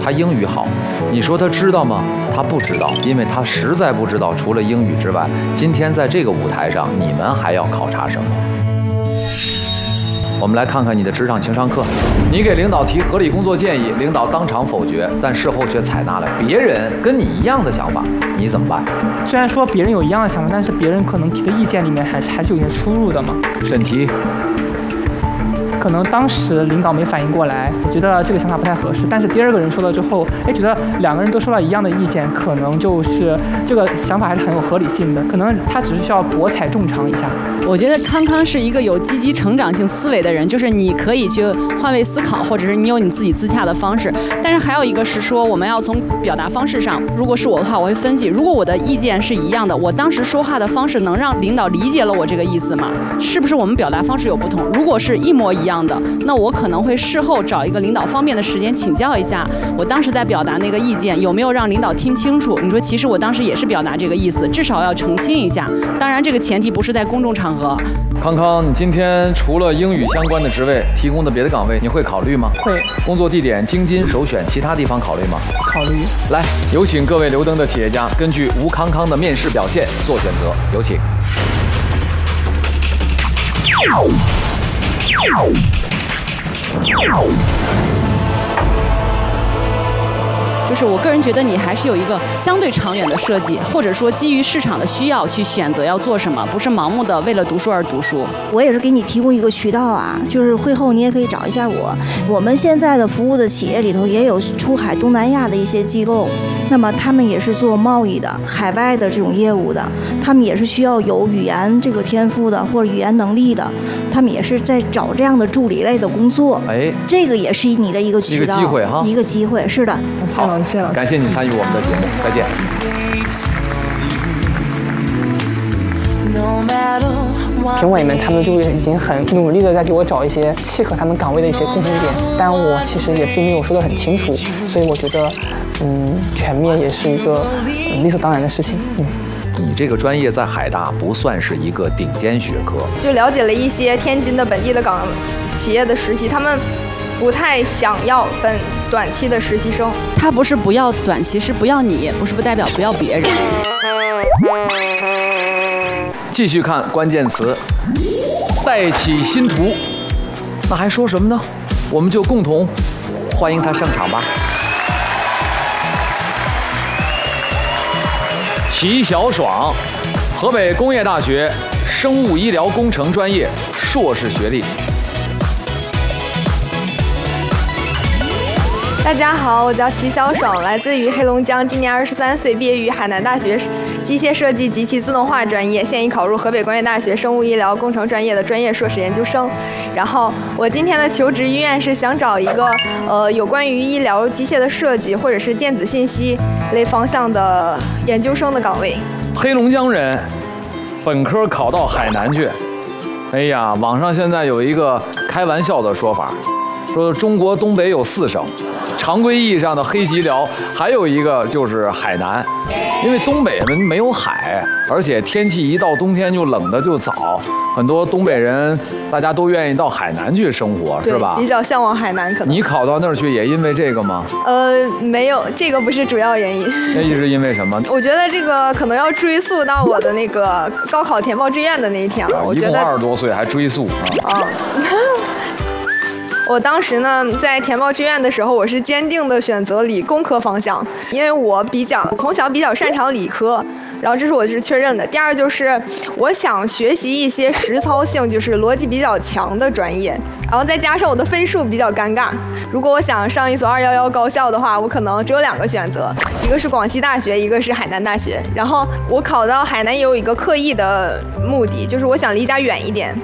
他英语好，你说他知道吗？他不知道，因为他实在不知道除了英语之外，今天在这个舞台上你们还要考察什么。我们来看看你的职场情商课。你给领导提合理工作建议，领导当场否决，但事后却采纳了别人跟你一样的想法，你怎么办？ 虽然说别人有一样的想法，但是别人可能提的意见里面还是有些出入的嘛。 审题。 可能当时领导没反应过来，觉得这个想法不太合适，但是第二个人说了之后，觉得两个人都说了一样的意见，可能就是这个想法还是很有合理性的，可能他只是需要博采众长一下。 我觉得康康是一个有积极成长性思维的人，就是你可以去换位思考，或者是你有你自己自洽的方式。但是还有一个是说，我们要从表达方式上，如果是我的话，我会分析，如果我的意见是一样的，我当时说话的方式能让领导理解了我这个意思吗？是不是我们表达方式有不同？如果是一模一样的，那我可能会事后找一个领导方便的时间请教一下，我当时在表达那个意见有没有让领导听清楚？你说其实我当时也是表达这个意思，至少要澄清一下。当然这个前提不是在公众场合。 康康，你今天除了英语相关的职位提供的别的岗位，你会考虑吗？ 会。 工作地点京津首选，其他地方考虑吗？ 考虑。 来，有请各位留灯的企业家根据吴康康的面试表现做选择，有请。 就是我个人觉得你还是有一个相对长远的设计，或者说基于市场的需要去选择要做什么，不是盲目的为了读书而读书。 我也是给你提供一个渠道啊，就是会后你也可以找一下我。我们现在的服务的企业里头也有出海东南亚的一些机构，那么他们也是做贸易的，海外的这种业务的，他们也是需要有语言这个天赋的或者语言能力的，他们也是在找这样的助理类的工作。这个也是你的一个渠道， 一个机会哈， 一个机会，是的。 好，感谢你参与我们的节目，再见。 评委们他们就已经很努力的在给我找一些契合他们岗位的一些共同点，但我其实也并没有说得很清楚，所以我觉得，全面也是一个理所当然的事情。 你这个专业在海大不算是一个顶尖学科， 就了解了一些天津的本地的企业的实习，他们不太想要短期的实习生。 他不是不要短期，是不要你，不是不代表不要别人。 继续看关键词，带起新图，那还说什么呢？我们就共同欢迎他上场吧。齐小爽，河北工业大学生物医疗工程专业硕士学历。 大家好，我叫齐小爽，来自于黑龙江，今年23岁，毕业于海南大学机械设计及其自动化专业，现已考入河北工业大学生物医疗工程专业的专业硕士研究生。然后我今天的求职意愿是想找一个有关于医疗机械的设计或者是电子信息类方向的研究生的岗位。 黑龙江人，本科考到海南去。哎呀，网上现在有一个开玩笑的说法，说中国东北有4省。常规意义上的黑吉辽，还有一个就是海南，因为东北没有海，而且天气一到冬天就冷的就早，很多东北人大家都愿意到海南去生活，是吧？ 比较向往海南，可能。 你考到那儿去也因为这个吗？ 没有，这个不是主要原因。 那是因为什么？ 我觉得这个可能要追溯到我的那个高考填报志愿的那一天了。我觉得一共20多岁还追溯啊。 我当时呢，在填报志愿的时候，我是坚定的选择理工科方向，因为我从小比较擅长理科，然后这是我确认的。第二就是我想学习一些实操性，就是逻辑比较强的专业，然后再加上我的分数比较尴尬。如果我想上一所211高校的话，我可能只有2个选择，一个是广西大学，一个是海南大学。然后我考到海南也有一个刻意的目的，就是我想离家远一点。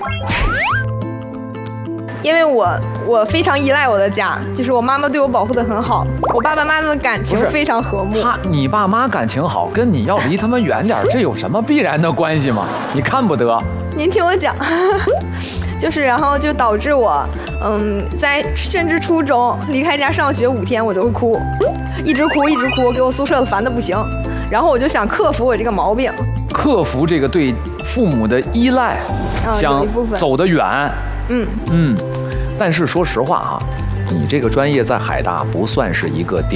因为我非常依赖我的家，就是我妈妈对我保护得很好，我爸爸妈妈的感情非常和睦。 你爸妈感情好，跟你要离他们远点，这有什么必然的关系吗？你看不得。 您听我讲，就是然后就导致我，在甚至初中离开家上学5天，我就会哭，一直哭，给我宿舍烦得不行。然后我就想克服我这个毛病， 克服这个对父母的依赖，想走得远。但是说实话啊，你这个专业在海大不算是一个顶